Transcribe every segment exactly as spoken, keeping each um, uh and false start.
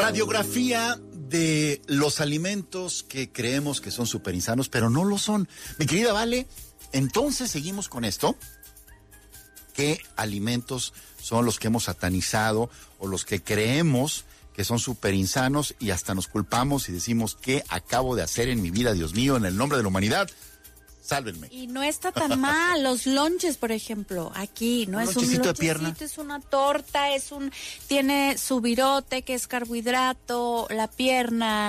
Radiografía de los alimentos que creemos que son súper insanos, pero no lo son. Mi querida Vale, entonces seguimos con esto. ¿Qué alimentos son los que hemos satanizado o los que creemos que son súper insanos y hasta nos culpamos y decimos, ¿qué acabo de hacer en mi vida, Dios mío, en el nombre de la humanidad? Sálvenme. Y no está tan mal. Los lonches, por ejemplo, aquí no un es un lonchecito lonchecito, de pierna. Es una torta, es un, tiene su virote que es carbohidrato, la pierna,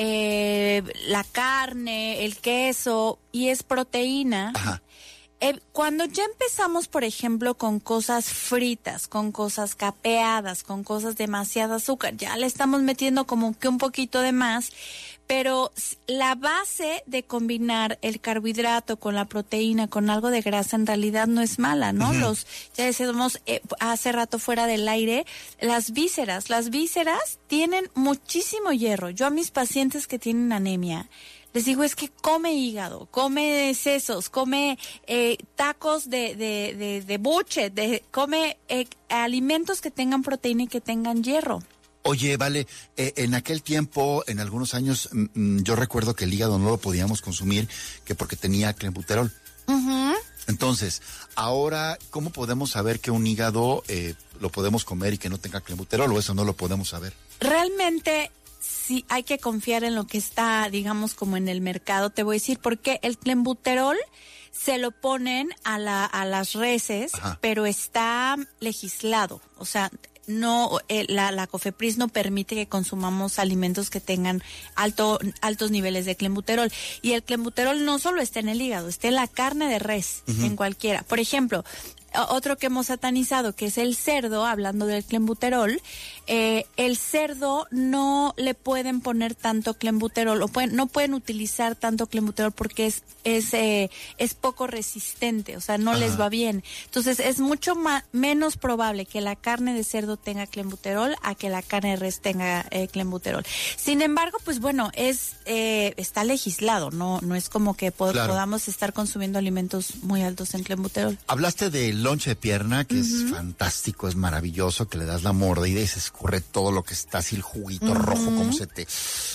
eh, la carne, el queso y es proteína. Ajá. Eh, cuando ya empezamos, por ejemplo, con cosas fritas, con cosas capeadas, con cosas demasiado azúcar, ya le estamos metiendo como que un poquito de más, pero la base de combinar el carbohidrato con la proteína, con algo de grasa, en realidad no es mala, ¿no? Uh-huh. Los, ya decíamos eh, hace rato fuera del aire, las vísceras, las vísceras tienen muchísimo hierro. Yo a mis pacientes que tienen anemia, les digo, es que come hígado, come sesos, come eh, tacos de, de, de, de buche, de, come eh, alimentos que tengan proteína y que tengan hierro. Oye, Vale, eh, en aquel tiempo, en algunos años, mm, yo recuerdo que el hígado no lo podíamos consumir, que porque tenía clenbuterol. Uh-huh. Entonces, ahora, ¿cómo podemos saber que un hígado eh, lo podemos comer y que no tenga clenbuterol, o eso no lo podemos saber? Realmente sí hay que confiar en lo que está, digamos, como en el mercado. Te voy a decir por qué. El clenbuterol se lo ponen a, la, a las reses, Ajá. pero está legislado. O sea, no eh, la, la COFEPRIS no permite que consumamos alimentos que tengan alto, altos niveles de clenbuterol. Y el clenbuterol no solo está en el hígado, está en la carne de res, uh-huh. en cualquiera. Por ejemplo, otro que hemos satanizado, que es el cerdo, hablando del clenbuterol, eh, el cerdo no le pueden poner tanto clenbuterol, o pueden, no pueden utilizar tanto clenbuterol porque es es eh, es poco resistente, o sea, no Ajá. les va bien. Entonces, es mucho más menos probable que la carne de cerdo tenga clenbuterol a que la carne de res tenga eh, clenbuterol. Sin embargo, pues bueno, es eh, está legislado, no no es como que pod- claro. podamos estar consumiendo alimentos muy altos en clenbuterol. Hablaste del lonche de pierna, que uh-huh. es fantástico, es maravilloso, que le das la mordida y se escurre todo lo que está así, el juguito uh-huh. rojo, como se te...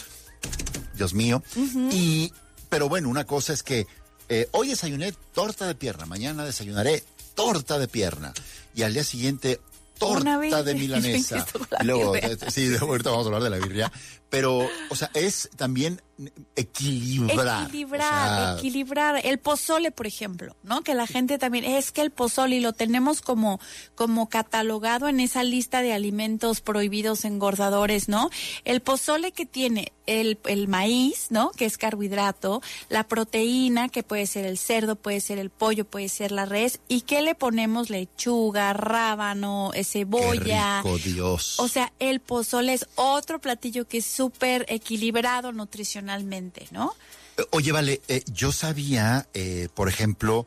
Dios mío. Uh-huh. Y, pero bueno, una cosa es que eh, hoy desayuné torta de pierna, mañana desayunaré torta de pierna y al día siguiente torta de milanesa. Y luego, eh, sí, ahorita vamos a hablar de la birria. Pero, o sea, es también equilibrar. Equilibrar, o sea... equilibrar. El pozole, por ejemplo, ¿no? Que la gente también, es que el pozole, y lo tenemos como, como catalogado en esa lista de alimentos prohibidos engordadores, ¿no? El pozole que tiene el, el maíz, ¿no? Que es carbohidrato, la proteína, que puede ser el cerdo, puede ser el pollo, puede ser la res, y ¿qué le ponemos? Lechuga, rábano, cebolla. Qué rico, Dios. O sea, el pozole es otro platillo que es súper equilibrado nutricionalmente, ¿no? Oye, Vale, eh, yo sabía, eh, por ejemplo,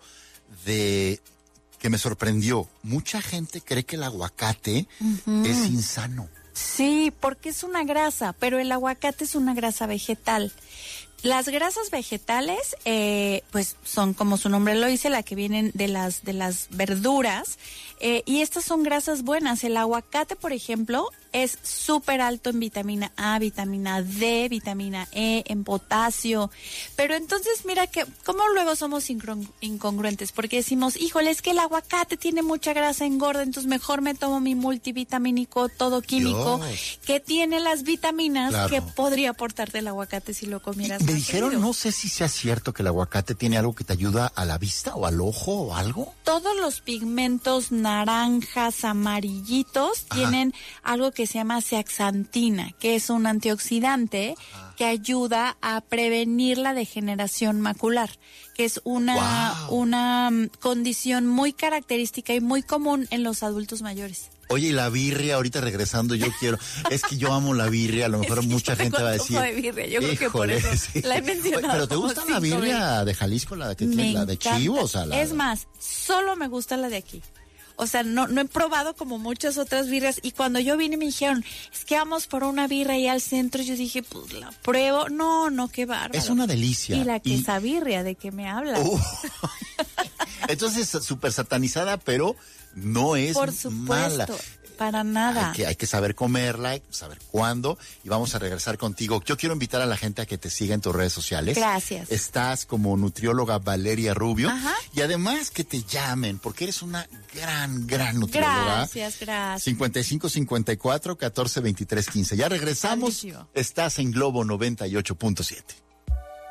de que me sorprendió, mucha gente cree que el aguacate uh-huh. es insano. Sí, porque es una grasa, pero el aguacate es una grasa vegetal. Las grasas vegetales, eh, pues son, como su nombre lo dice, la que vienen de las de las verduras, eh, y estas son grasas buenas. El aguacate, por ejemplo, es súper alto en vitamina A, vitamina D, vitamina E, en potasio. Pero entonces, mira que, ¿cómo luego somos incongru- incongruentes? Porque decimos, híjole, es que el aguacate tiene mucha grasa, engorda, entonces mejor me tomo mi multivitamínico, todo químico, Dios. Que tiene las vitaminas claro. que podría aportarte el aguacate si lo comieras. Me dijeron, querido. No sé si sea cierto que el aguacate tiene algo que te ayuda a la vista o al ojo o algo. Todos los pigmentos naranjas, amarillitos, Ajá. tienen algo que se llama zeaxantina, que es un antioxidante Ajá. que ayuda a prevenir la degeneración macular, que es una, wow. una condición muy característica y muy común en los adultos mayores. Oye, y la birria, ahorita regresando, yo quiero, es que yo amo la birria, a lo mejor es que mucha gente va a decir. De birria. Yo creo que por eso sí. la he mencionado. Pero ¿te gusta la birria de Jalisco, la de, me la de Chivo? O sea, la... Es más, solo me gusta la de aquí. O sea, no no he probado como muchas otras birrias. Y cuando yo vine me dijeron, es que vamos por una birria ahí al centro. Yo dije, pues la pruebo. No, no, qué bárbaro. Es una delicia. Y la quesabirria, y... ¿de qué me hablas? Uh. Entonces, súper satanizada, pero no es por supuesto. mala. para nada. Hay que, hay que saber comerla, hay que saber cuándo, y vamos a regresar contigo. Yo quiero invitar a la gente a que te siga en tus redes sociales. Gracias. Estás como nutrióloga Valeria Rubio. Ajá. Y además que te llamen, porque eres una gran, gran nutrióloga. Gracias, gracias. cincuenta y cinco cincuenta y cuatro catorce veintitrés quince. Ya regresamos. Padrísimo. Estás en Globo noventa y ocho punto siete.